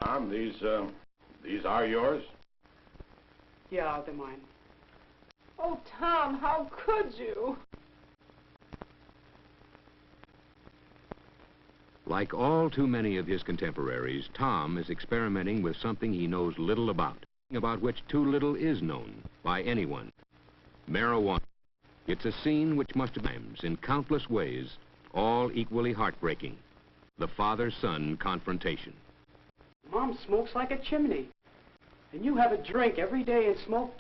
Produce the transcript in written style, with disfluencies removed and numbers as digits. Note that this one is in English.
Tom, these are yours? Yeah, they're mine. Oh, Tom, how could you? Like all too many of his contemporaries, Tom is experimenting with something he knows little about which too little is known by anyone. Marijuana. It's a scene which must have times, in countless ways, all equally heartbreaking. The father-son confrontation. Mom smokes like a chimney. And you have a drink every day and smoke